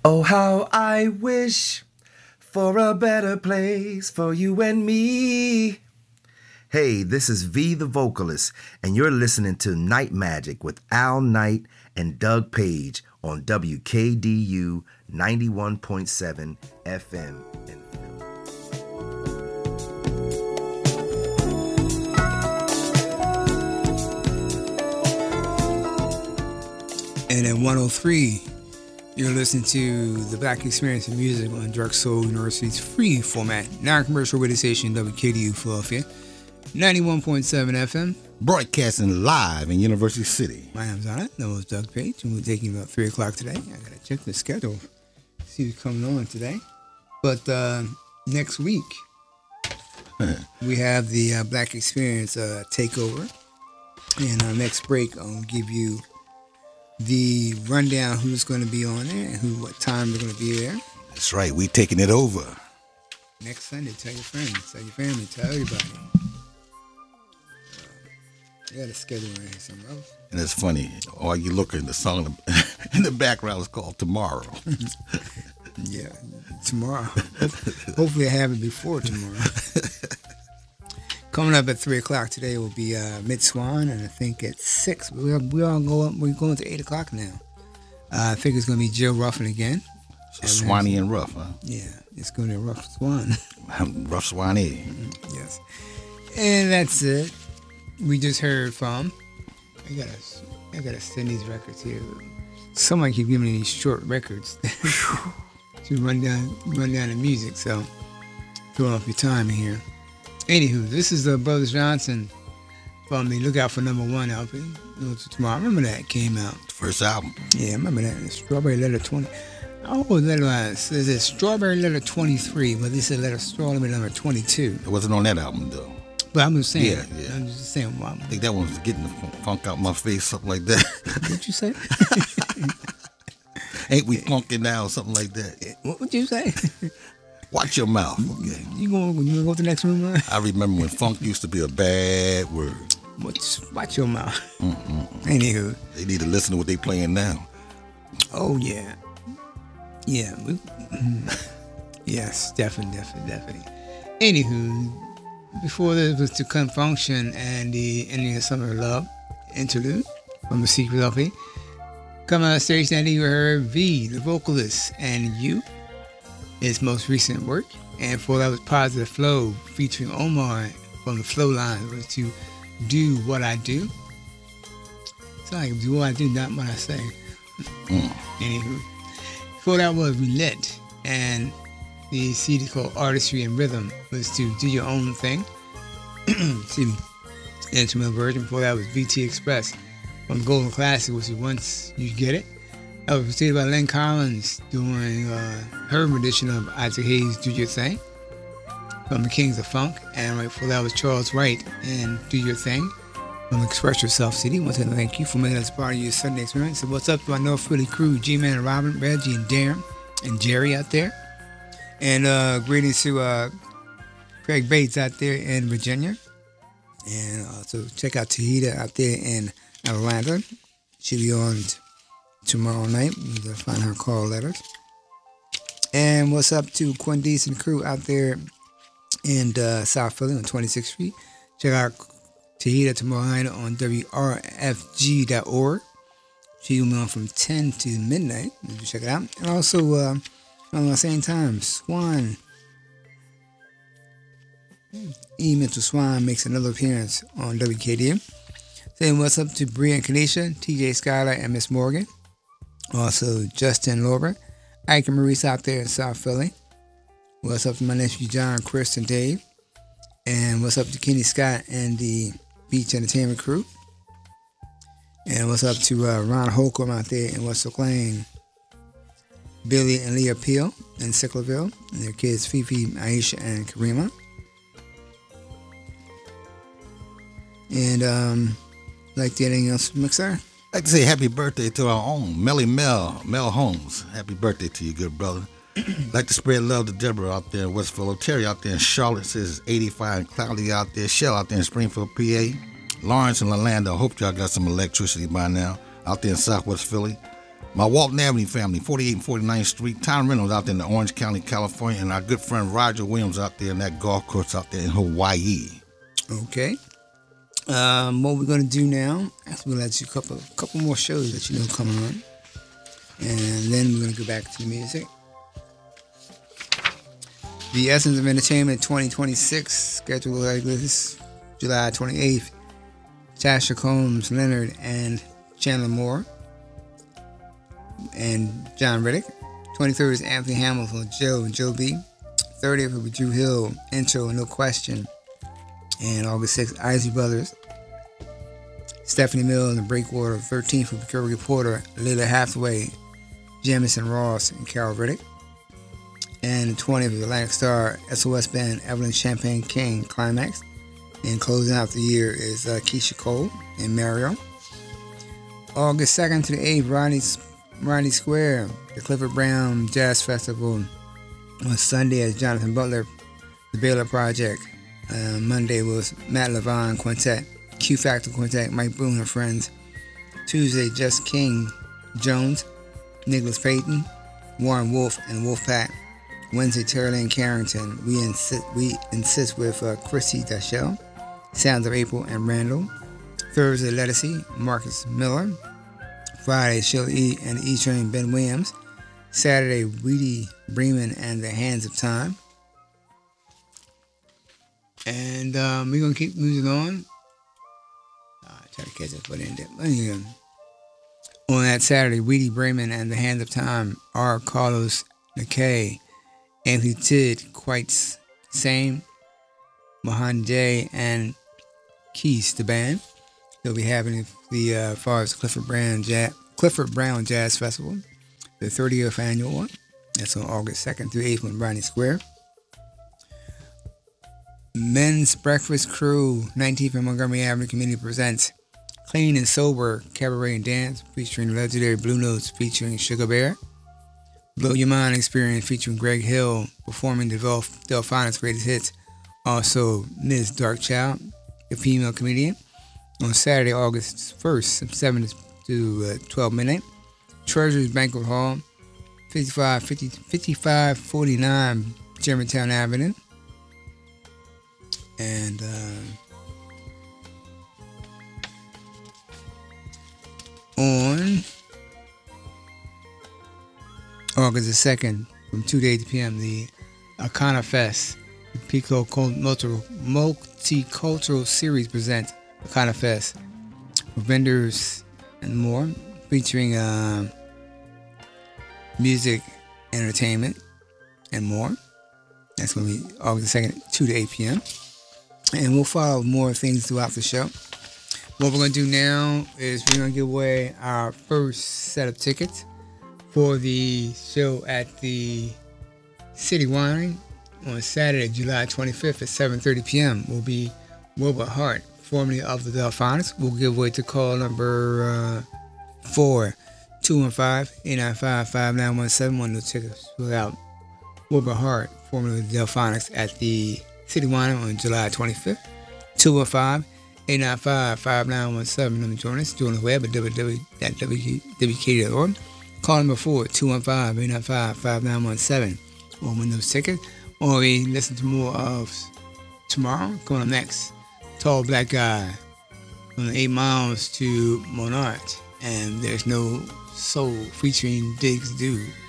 Oh, how I wish for a better place for you and me. Hey, this is V the vocalist, and you're listening to Night Magic with Al Knight and Doug Page on WKDU 91.7 FM in Philly. And at 103, you're listening to the Black Experience in Music on Drexel University's free format, non-commercial radio station WKDU Philadelphia, 91.7 FM. Broadcasting live in University City. My name's Anna. That was Doug Page, and we're taking about 3 o'clock today. I got to check the schedule, see who's coming on today. But next week, we have the Black Experience takeover. And our next break, I'll give you the rundown who's going to be on there and what time they're going to be there. That's right. We taking it over. Next Sunday, tell your friends, tell your family, tell everybody. I got a schedule right here somewhere else. And it's funny, all you look at the song in the background is called Tomorrow. Yeah, tomorrow. Hopefully I have it before tomorrow. Coming up at 3 o'clock today will be Mid Swan, and I think at 6. We're going to 8 o'clock now. I think it's going to be Jill Ruffin again. So Swanee and Rough, huh? Yeah, it's going to be a Rough Swan. Rough Swanee. Yes. And that's it. We just heard from. I gotta send these records here. Someone keep giving me these short records to run down the music. So throwing off your time in here. Anywho, this is Brothers Johnson from the Look Out for Number One LP. Tomorrow, I remember that came out. First album. Yeah, I remember that. Strawberry Letter 20. Oh, letter says it's Strawberry Letter 23, but this is letter Strawberry Letter 22. It wasn't on that album though. But I'm just saying. Yeah. I'm just saying. Well, I think that one was getting the funk out my face, something like that. What'd you say? Ain't we funky now, something like that. What would you say? Watch your mouth. Okay. You gonna go to the next room, man? I remember when funk used to be a bad word. Watch your mouth. Anywho, they need to listen to what they playing now. Oh yeah. Yes, definitely. Anywho, before this was To Come Function and the Ending of Summer Love interlude from the Secret LP. Coming on stage now, you heard V, the vocalist, and You, his most recent work. And before that was Positive Flow featuring Omar from the Flow Line, was To Do What I Do. It's like do what I do, not what I say. Anywho, before that was Roulette, and the CD called Artistry and Rhythm was To Do Your Own Thing. Excuse me. Instrumental version. Before that was VT Express from Golden Classic, which is Once You Get It. That was preceded by Len Collins doing her rendition of Isaac Hayes' Do Your Thing from the Kings of Funk. And right before that was Charles Wright and Do Your Thing from Express Yourself CD. Once again, thank you for making us part of your Sunday experience. So what's up to our North Philly crew, G-Man and Robin, Reggie and Darren and Jerry out there. And greetings to Craig Bates out there in Virginia. And so check out Tahita out there in Atlanta. She'll be on tomorrow night. You'll find her call letters. And what's up to Quindis and crew out there in South Philly on 26th Street. Check out Tahita tomorrow night on WRFG.org. She'll be on from 10 to midnight. You can check it out. And also, on the same time, Swan, E. Mitchell Swan makes another appearance on WKDM. Saying what's up to Bria and Kanisha, TJ Skylar, and Miss Morgan. Also, Justin Lorber, Ike and Maurice out there in South Philly. What's up to my nephew John, Chris, and Dave. And what's up to Kenny Scott and the Beach Entertainment crew. And what's up to Ron Holcomb out there in West Oak Lane. Billy and Leah Peel in Sicklerville. And their kids Fifi, Aisha, and Karima. And like to anything else, Mixer? I'd like to say happy birthday to our own Mel Holmes. Happy birthday to you, good brother. Like to spread love to Deborah out there in Westfield. Terry out there in Charlotte says 85 and cloudy out there. Shell out there in Springfield, PA. Lawrence and Orlando. Hope y'all got some electricity by now. Out there in Southwest Philly. My Walton Avenue family, 48 and 49th Street. Tom Reynolds out there in the Orange County, California. And our good friend Roger Williams out there in that golf course out there in Hawaii. Okay. What we're going to do now, we're going to let you a couple more shows that you know coming on. And then we're going to go back to the music. The Essence of Entertainment 2026, scheduled like this, July 28th. Tasha Combs, Leonard, and Chandler Moore. And John Riddick. 23rd is Anthony Hamilton, Joe and Joe B. 30th will be Drew Hill, Intro, No Question. And August 6th, Isley Brothers. Stephanie Mills and Breakwater. 13th will be Curry Porter, Layla Hathaway, Jamison Ross, and Carol Riddick. And the 20th is Atlantic Star, SOS Band, Evelyn Champagne King, Climax. And closing out the year is Keisha Cole and Mario. August 2nd to the 8th, Rodney Square, the Clifford Brown Jazz Festival. On Sunday is Jonathan Butler, the Baylor Project. Monday was Matt Levine Quintet, Q Factor Quintet, Mike Boone and Friends. Tuesday, Just King Jones, Nicholas Payton, Warren Wolf, and Wolfpack. Wednesday, Terry Lane Carrington. We insist with Chrissy Dashell, Sounds of April, and Randall. Thursday, Lettucey, Marcus Miller. Friday, Sheila E. and the E-Train, Ben Williams. Saturday, Weedy Bremen and the Hands of Time. And we're going to keep moving on. Try to catch up with it. On that Saturday, Weedy Bremen and the Hands of Time are Carlos McKay, Anthony Tidd, Quite Same, Mohan J, and Keys, the band. They'll be having the far as Clifford Brown Jazz Festival, the 30th annual one. That's on August 2nd through 8th on Brownie Square. Men's Breakfast Crew, 19th and Montgomery Avenue Community presents Clean and Sober Cabaret and Dance featuring legendary Blue Notes featuring Sugar Bear. Blow Your Mind Experience featuring Greg Hill performing the Delphonics Greatest Hits. Also, Ms. Darkchild, the female comedian. On Saturday, August 1st, 7 to 12 midnight. Treasures Banquet Hall, 5549 Germantown Avenue. And on August the 2nd, from 2 to 8 p.m., the Akana Fest, the Pico Multicultural Series presents Akana Fest with vendors and more, featuring music, entertainment, and more. That's going to be August 2nd, 2 to 8 p.m. And we'll follow more things throughout the show. What we're going to do now is we're going to give away our first set of tickets for the show at the City Winery on Saturday, July 25th at 7:30 p.m. will be Wilbur Hart, formerly of the Delphonics. We'll give away to call number 4-215-895-5917. One of those tickets without Wilbur Hart, formerly of the Delphonics, at the City Winery on July 25th. 215-895-5917. Let me join us. Join the web at www.wk.org. Call number 4-215-895-5917 or win those tickets. Or we listen to more of tomorrow. Coming up next, Tall Black Guy from the 8 Miles to Monarch. And There's No Soul featuring Diggs Dude.